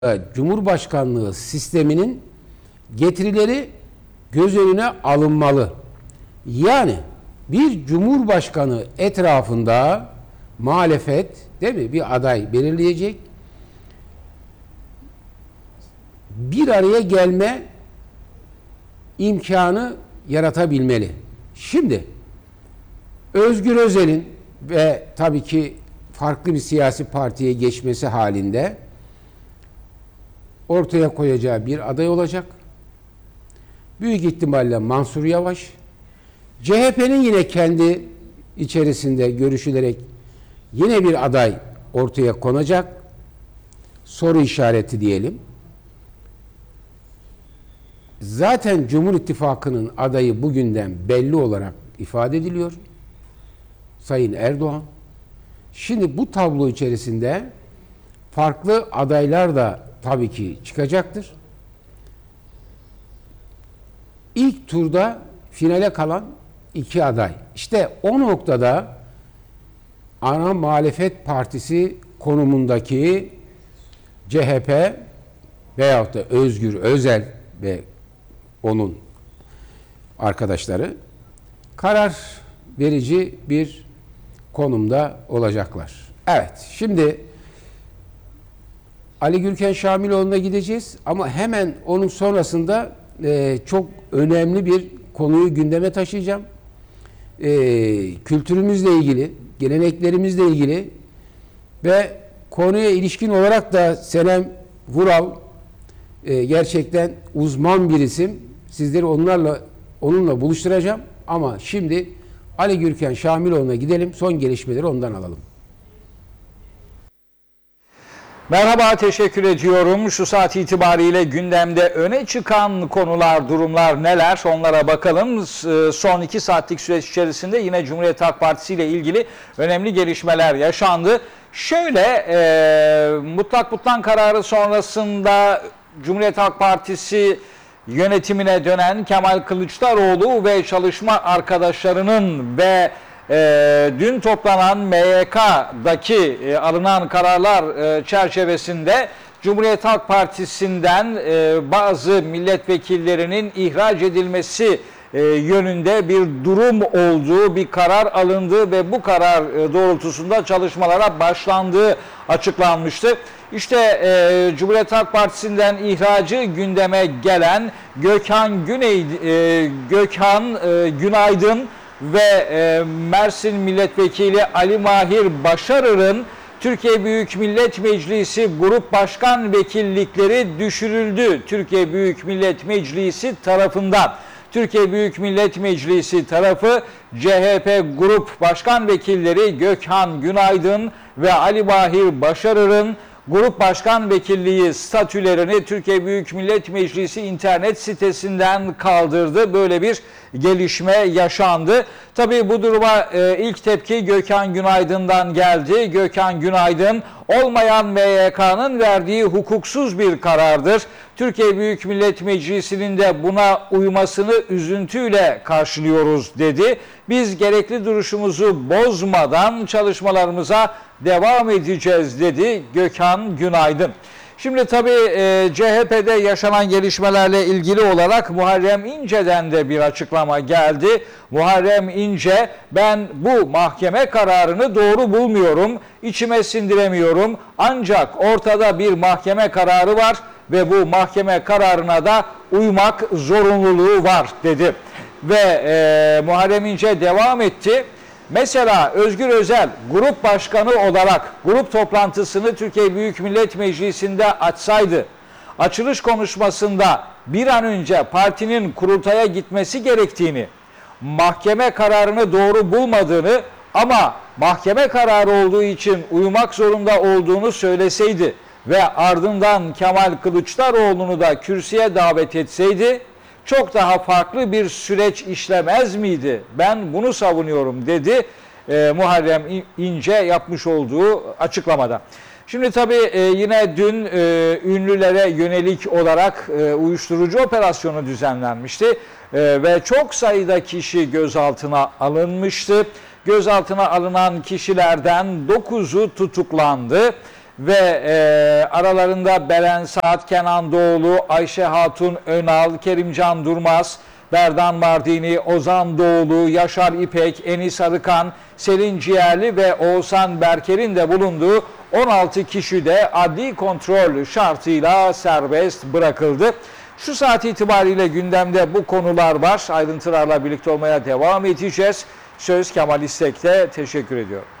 Cumhurbaşkanlığı sisteminin getirileri göz önüne alınmalı. Yani bir cumhurbaşkanı etrafında muhalefet, değil mi, bir aday belirleyecek. Bir araya gelme imkanı yaratabilmeli. Şimdi Özgür Özel'in ve tabii ki farklı bir siyasi partiye geçmesi halinde ortaya koyacağı bir aday olacak. Büyük ihtimalle Mansur Yavaş. CHP'nin yine kendi içerisinde görüşülerek yine bir aday ortaya konacak. Soru işareti diyelim. Zaten Cumhur İttifakı'nın adayı bugünden belli olarak ifade ediliyor. Sayın Erdoğan. Şimdi bu tablo içerisinde farklı adaylar da tabii ki çıkacaktır. İlk turda finale kalan iki aday. İşte o noktada ana muhalefet partisi konumundaki CHP veyahut da Özgür Özel ve onun arkadaşları karar verici bir konumda olacaklar. Evet, şimdi Ali Gürken Şamiloğlu'na gideceğiz ama hemen onun sonrasında çok önemli bir konuyu gündeme taşıyacağım. Kültürümüzle ilgili, geleneklerimizle ilgili ve konuya ilişkin olarak da Senem Vural gerçekten uzman bir isim. Sizleri onunla buluşturacağım ama şimdi Ali Gürken Şamiloğlu'na gidelim. Son gelişmeleri ondan alalım. Merhaba, teşekkür ediyorum. Şu saat itibariyle gündemde öne çıkan konular, durumlar neler? Onlara bakalım. Son 2 saatlik süreç içerisinde yine Cumhuriyet Halk Partisi ile ilgili önemli gelişmeler yaşandı. Şöyle, mutlak butlan kararı sonrasında Cumhuriyet Halk Partisi yönetimine dönen Kemal Kılıçdaroğlu ve çalışma arkadaşlarının ve dün toplanan MYK'daki alınan kararlar çerçevesinde Cumhuriyet Halk Partisi'nden bazı milletvekillerinin ihraç edilmesi yönünde bir durum olduğu, bir karar alındığı ve bu karar doğrultusunda çalışmalara başlandığı açıklanmıştı. İşte Cumhuriyet Halk Partisi'nden ihracı gündeme gelen Gökhan Günaydın ve Mersin Milletvekili Ali Mahir Başarır'ın Türkiye Büyük Millet Meclisi Grup Başkan Vekillikleri düşürüldü. Türkiye Büyük Millet Meclisi tarafından. Türkiye Büyük Millet Meclisi tarafı CHP Grup Başkan Vekilleri Gökhan Günaydın ve Ali Mahir Başarır'ın Grup Başkan Vekilliği statülerini Türkiye Büyük Millet Meclisi internet sitesinden kaldırdı. Böyle bir gelişme yaşandı. Tabii bu duruma ilk tepki Gökhan Günaydın'dan geldi. Gökhan Günaydın, olmayan MYK'nın verdiği hukuksuz bir karardır. Türkiye Büyük Millet Meclisi'nin de buna uymasını üzüntüyle karşılıyoruz dedi. Biz gerekli duruşumuzu bozmadan çalışmalarımıza devam edeceğiz dedi Gökhan Günaydın. Şimdi tabii CHP'de yaşanan gelişmelerle ilgili olarak Muharrem İnce'den de bir açıklama geldi. Muharrem İnce, ben bu mahkeme kararını doğru bulmuyorum, içime sindiremiyorum. Ancak ortada bir mahkeme kararı var ve bu mahkeme kararına da uymak zorunluluğu var dedi. Ve Muharrem İnce devam etti. Mesela Özgür Özel grup başkanı olarak grup toplantısını Türkiye Büyük Millet Meclisi'nde açsaydı, açılış konuşmasında bir an önce partinin kurultaya gitmesi gerektiğini, mahkeme kararını doğru bulmadığını ama mahkeme kararı olduğu için uymak zorunda olduğunu söyleseydi ve ardından Kemal Kılıçdaroğlu'nu da kürsüye davet etseydi, çok daha farklı bir süreç işlemez miydi? Ben bunu savunuyorum dedi Muharrem İnce yapmış olduğu açıklamada. Şimdi tabii yine dün ünlülere yönelik olarak uyuşturucu operasyonu düzenlenmişti ve çok sayıda kişi gözaltına alınmıştı. Gözaltına alınan kişilerden 9'u tutuklandı. ve aralarında Beren Saat, Kenan Doğulu, Ayşe Hatun Önal, Kerimcan Durmaz, Berdan Mardini, Ozan Doğulu, Yaşar İpek, Enis Arıkan, Selin Ciğerli ve Oğuzhan Berker'in de bulunduğu 16 kişi de adli kontrol şartıyla serbest bırakıldı. Şu saat itibariyle gündemde bu konular var. Ayrıntılarla birlikte olmaya devam edeceğiz. Söz Kemal İstek'te. Teşekkür ediyorum.